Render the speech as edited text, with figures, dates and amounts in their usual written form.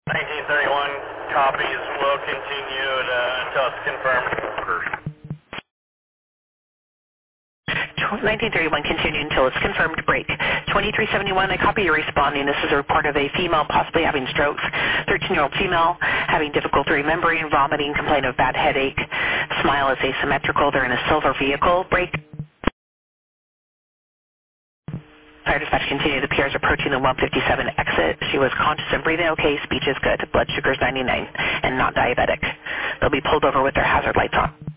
1931 copies. Will continue until it's confirmed. 1931 continue until it's confirmed. Break. 2371, I copy you responding. This is a report of a female possibly having strokes. 13-year-old female having difficulty remembering, vomiting, complaint of bad headache. Smile is asymmetrical. They're in a silver vehicle. Break. Fire dispatch continue. The PR is approaching the 157 exit. She was conscious and breathing okay. Speech is good. Blood sugar is 99 and not diabetic. They'll be pulled over with their hazard lights on.